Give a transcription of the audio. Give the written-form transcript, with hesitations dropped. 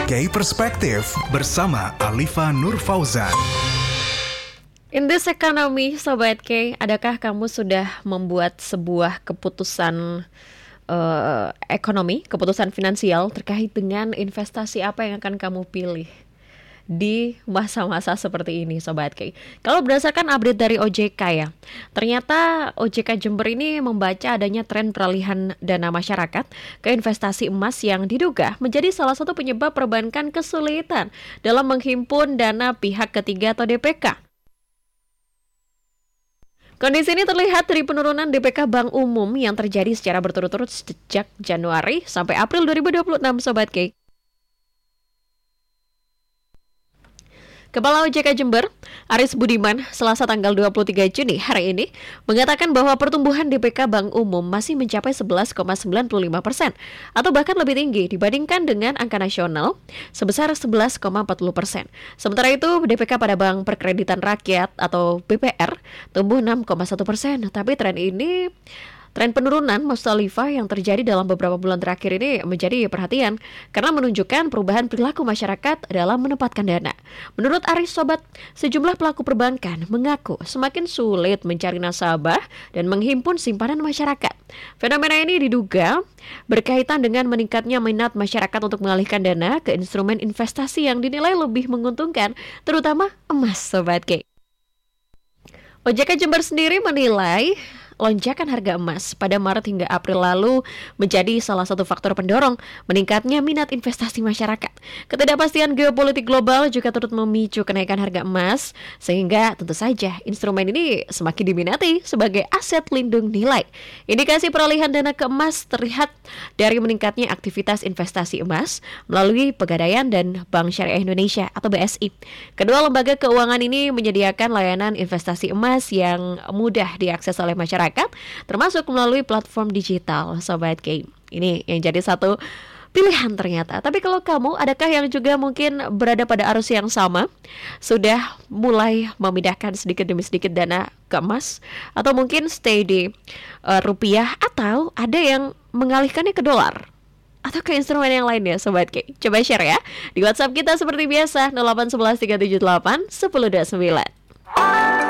Kay Perspektif bersama Alifa Nur Fauzan. In this economy, Sobat K, adakah kamu sudah membuat sebuah keputusan keputusan finansial terkait dengan investasi apa yang akan kamu pilih di masa-masa seperti ini, Sobat K? Kalau berdasarkan update dari OJK ya, ternyata OJK Jember ini membaca adanya tren peralihan dana masyarakat ke investasi emas yang diduga menjadi salah satu penyebab perbankan kesulitan dalam menghimpun dana pihak ketiga atau DPK. Kondisi ini terlihat dari penurunan DPK Bank Umum yang terjadi secara berturut-turut sejak Januari sampai April 2026, Sobat K. Kepala OJK Jember, Aris Budiman, Selasa tanggal 23 Juni hari ini, mengatakan bahwa pertumbuhan DPK Bank Umum masih mencapai 11,95% atau bahkan lebih tinggi dibandingkan dengan angka nasional sebesar 11,40%. Sementara itu, DPK pada Bank Perkreditan Rakyat atau BPR tumbuh 6,1%, tapi Tren penurunan Mustalifah yang terjadi dalam beberapa bulan terakhir ini menjadi perhatian karena menunjukkan perubahan perilaku masyarakat dalam menempatkan dana. Menurut Aris Sobat, sejumlah pelaku perbankan mengaku semakin sulit mencari nasabah dan menghimpun simpanan masyarakat. Fenomena ini diduga berkaitan dengan meningkatnya minat masyarakat untuk mengalihkan dana ke instrumen investasi yang dinilai lebih menguntungkan, terutama emas, Sobat K. OJK Jember sendiri menilai lonjakan harga emas pada Maret hingga April lalu menjadi salah satu faktor pendorong meningkatnya minat investasi masyarakat. Ketidakpastian geopolitik global juga turut memicu kenaikan harga emas, sehingga tentu saja instrumen ini semakin diminati sebagai aset lindung nilai. Indikasi peralihan dana ke emas terlihat dari meningkatnya aktivitas investasi emas melalui Pegadaian dan Bank Syariah Indonesia atau BSI. Kedua lembaga keuangan ini menyediakan layanan investasi emas yang mudah diakses oleh masyarakat, termasuk melalui platform digital, Sobat K. Ini yang jadi satu pilihan ternyata. Tapi kalau kamu, adakah yang juga mungkin berada pada arus yang sama, sudah mulai memindahkan sedikit demi sedikit dana ke emas, atau mungkin stay di rupiah, atau ada yang mengalihkannya ke dolar atau ke instrumen yang lainnya, Sobat K? Coba share ya di WhatsApp kita seperti biasa 0811 378 1029.